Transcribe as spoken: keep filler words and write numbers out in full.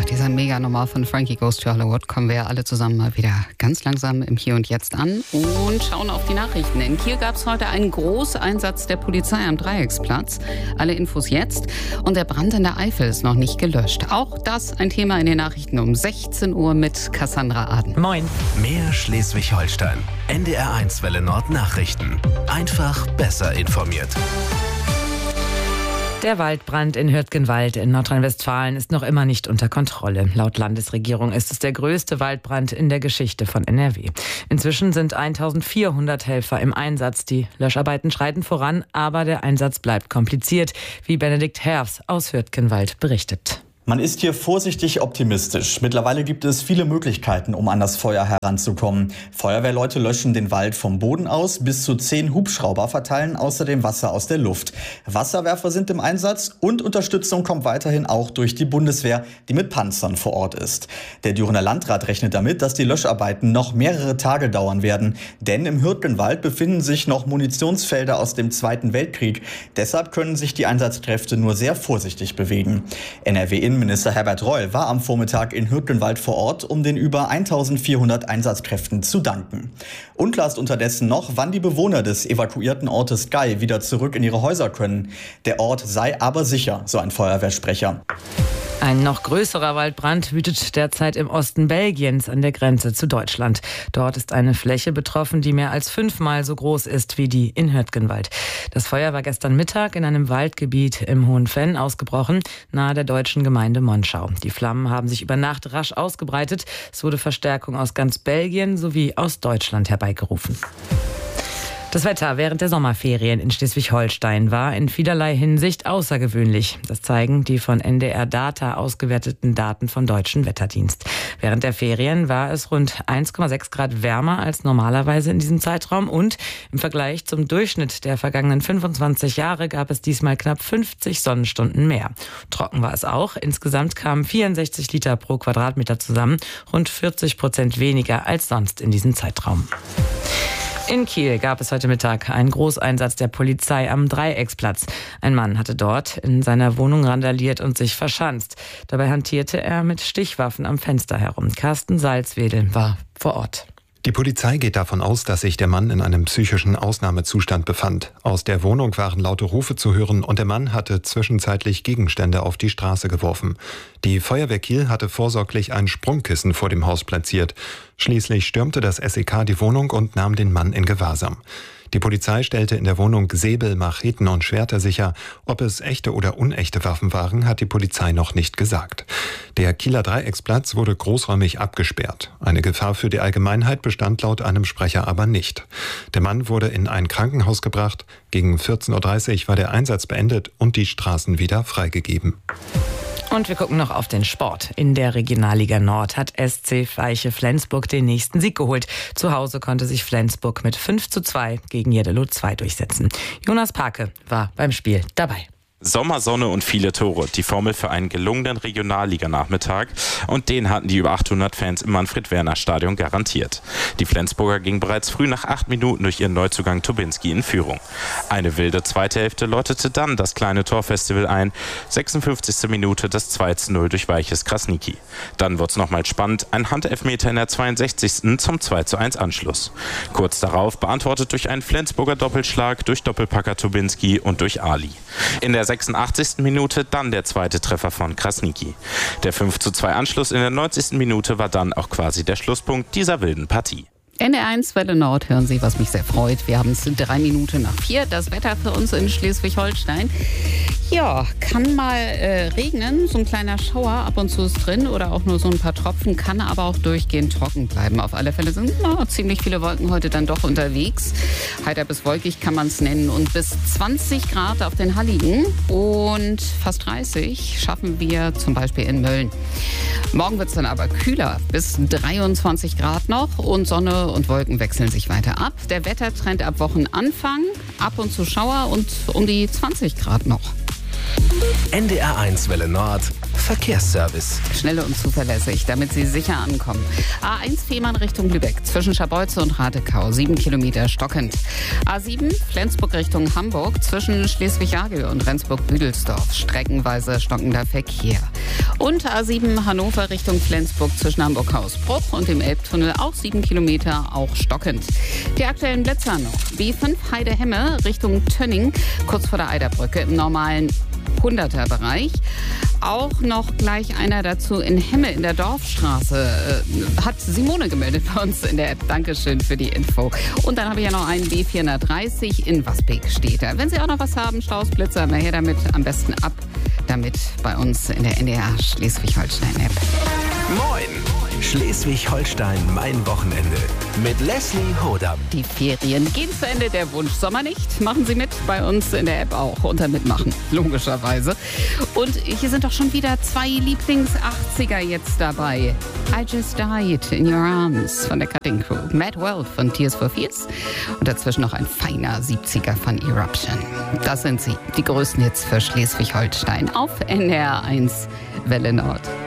Nach dieser Mega-Nummer von Frankie Goes to Hollywood kommen wir alle zusammen mal wieder ganz langsam im Hier und Jetzt an und schauen auf die Nachrichten. In Kiel gab es heute einen Großeinsatz der Polizei am Dreiecksplatz. Alle Infos jetzt. Und der Brand in der Eifel ist noch nicht gelöscht. Auch das ein Thema in den Nachrichten um sechzehn Uhr mit Cassandra Aden. Moin. Mehr Schleswig-Holstein. N D R eins Welle Nord Nachrichten. Einfach besser informiert. Der Waldbrand in Hürtgenwald in Nordrhein-Westfalen ist noch immer nicht unter Kontrolle. Laut Landesregierung ist es der größte Waldbrand in der Geschichte von N R W. Inzwischen sind eintausendvierhundert Helfer im Einsatz. Die Löscharbeiten schreiten voran, aber der Einsatz bleibt kompliziert, wie Benedikt Herfs aus Hürtgenwald berichtet. Man ist hier vorsichtig optimistisch. Mittlerweile gibt es viele Möglichkeiten, um an das Feuer heranzukommen. Feuerwehrleute löschen den Wald vom Boden aus. Bis zu zehn Hubschrauber verteilen außerdem Wasser aus der Luft. Wasserwerfer sind im Einsatz und Unterstützung kommt weiterhin auch durch die Bundeswehr, die mit Panzern vor Ort ist. Der Dürener Landrat rechnet damit, dass die Löscharbeiten noch mehrere Tage dauern werden. Denn im Hürtgenwald befinden sich noch Munitionsfelder aus dem Zweiten Weltkrieg. Deshalb können sich die Einsatzkräfte nur sehr vorsichtig bewegen. N R W Innenminister Herbert Reul war am Vormittag in Hürtgenwald vor Ort, um den über eintausendvierhundert Einsatzkräften zu danken. Unklar ist unterdessen noch, wann die Bewohner des evakuierten Ortes Gei wieder zurück in ihre Häuser können. Der Ort sei aber sicher, so ein Feuerwehrsprecher. Ein noch größerer Waldbrand wütet derzeit im Osten Belgiens an der Grenze zu Deutschland. Dort ist eine Fläche betroffen, die mehr als fünfmal so groß ist wie die in Hürtgenwald. Das Feuer war gestern Mittag in einem Waldgebiet im Hohen Venn ausgebrochen, nahe der deutschen Gemeinde Monschau. Die Flammen haben sich über Nacht rasch ausgebreitet. Es wurde Verstärkung aus ganz Belgien sowie aus Deutschland herbeigerufen. Das Wetter während der Sommerferien in Schleswig-Holstein war in vielerlei Hinsicht außergewöhnlich. Das zeigen die von N D R Data ausgewerteten Daten vom Deutschen Wetterdienst. Während der Ferien war es rund eins Komma sechs Grad wärmer als normalerweise in diesem Zeitraum und im Vergleich zum Durchschnitt der vergangenen fünfundzwanzig Jahre gab es diesmal knapp fünfzig Sonnenstunden mehr. Trocken war es auch. Insgesamt kamen vierundsechzig Liter pro Quadratmeter zusammen, rund vierzig Prozent weniger als sonst in diesem Zeitraum. In Kiel gab es heute Mittag einen Großeinsatz der Polizei am Dreiecksplatz. Ein Mann hatte dort in seiner Wohnung randaliert und sich verschanzt. Dabei hantierte er mit Stichwaffen am Fenster herum. Carsten Salzwedel war vor Ort. Die Polizei geht davon aus, dass sich der Mann in einem psychischen Ausnahmezustand befand. Aus der Wohnung waren laute Rufe zu hören und der Mann hatte zwischenzeitlich Gegenstände auf die Straße geworfen. Die Feuerwehr Kiel hatte vorsorglich ein Sprungkissen vor dem Haus platziert. Schließlich stürmte das S E K die Wohnung und nahm den Mann in Gewahrsam. Die Polizei stellte in der Wohnung Säbel, Macheten und Schwerter sicher. Ob es echte oder unechte Waffen waren, hat die Polizei noch nicht gesagt. Der Kieler Dreiecksplatz wurde großräumig abgesperrt. Eine Gefahr für die Allgemeinheit bestand laut einem Sprecher aber nicht. Der Mann wurde in ein Krankenhaus gebracht. Gegen vierzehn Uhr dreißig war der Einsatz beendet und die Straßen wieder freigegeben. Und wir gucken noch auf den Sport. In der Regionalliga Nord hat S C Weiche Flensburg den nächsten Sieg geholt. Zu Hause konnte sich Flensburg mit fünf zu zwei gegen Jeddelo zwei durchsetzen. Jonas Parke war beim Spiel dabei. Sommersonne und viele Tore, die Formel für einen gelungenen Regionalliga-Nachmittag und den hatten die über achthundert Fans im Manfred-Werner-Stadion garantiert. Die Flensburger gingen bereits früh nach acht Minuten durch ihren Neuzugang Tobinski in Führung. Eine wilde zweite Hälfte läutete dann das kleine Torfestival ein, sechsundfünfzigste Minute das zwei zu null durch Weiches Krasniki. Dann wurde es nochmal spannend, ein Handelfmeter in der zweiundsechzigsten zum zwei zu eins Anschluss. Kurz darauf beantwortet durch einen Flensburger Doppelschlag, durch Doppelpacker Tobinski und durch Ali. In der sechsundachtzigsten Minute dann der zweite Treffer von Krasniki. Der fünf zu zwei Anschluss in der neunzigsten Minute war dann auch quasi der Schlusspunkt dieser wilden Partie. N D R eins Welle Nord hören Sie, was mich sehr freut. Wir haben es drei Minuten nach vier. Das Wetter für uns in Schleswig-Holstein. Ja, kann mal äh, regnen. So ein kleiner Schauer ab und zu ist drin oder auch nur so ein paar Tropfen. Kann aber auch durchgehend trocken bleiben. Auf alle Fälle sind oh, ziemlich viele Wolken heute dann doch unterwegs. Heiter bis wolkig kann man es nennen. Und bis zwanzig Grad auf den Halligen und fast dreißig schaffen wir zum Beispiel in Mölln. Morgen wird es dann aber kühler. Bis dreiundzwanzig Grad noch und Sonne und Wolken wechseln sich weiter ab. Der Wettertrend ab Wochenanfang, ab und zu Schauer und um die zwanzig Grad noch. N D R eins Welle Nord Verkehrsservice. Schnell und zuverlässig, damit Sie sicher ankommen. A eins Fehmarn Richtung Lübeck, zwischen Scharbeutze und Ratekau, sieben Kilometer stockend. A sieben Flensburg Richtung Hamburg, zwischen Schleswig-Jagel und Rendsburg-Büdelsdorf, streckenweise stockender Verkehr. Und A sieben Hannover Richtung Flensburg zwischen Hamburg-Hausbruch und dem Elbtunnel auch sieben Kilometer, auch stockend. Die aktuellen Blitzer noch. B fünf Heide-Hemme Richtung Tönning, kurz vor der Eiderbrücke im normalen hunderter-Bereich. Auch noch gleich einer dazu in Hemme in der Dorfstraße. Äh, hat Simone gemeldet bei uns in der App. Dankeschön für die Info. Und dann habe ich ja noch einen B vierhundertdreißig in Wasbeck steht da. Wenn Sie auch noch was haben, Stausblitzer, mal her damit, am besten ab damit bei uns in der N D R Schleswig-Holstein-App. Moin! Schleswig-Holstein, mein Wochenende. Mit Leslie Hodam. Die Ferien gehen zu Ende, der Wunsch Sommer nicht. Machen Sie mit, bei uns in der App auch. Unter Mitmachen, logischerweise. Und hier sind doch schon wieder zwei Lieblings-achtziger jetzt dabei. I Just Died in Your Arms von der Cutting Crew. Mad World von Tears for Fears. Und dazwischen noch ein feiner siebziger von Eruption. Das sind sie, die größten Hits für Schleswig-Holstein auf N D R eins Welle Nord.